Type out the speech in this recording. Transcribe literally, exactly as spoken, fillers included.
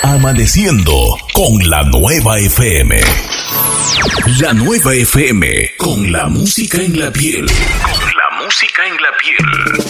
Amaneciendo con la nueva F M. La nueva F M, con la música en la piel. Con la música en la piel.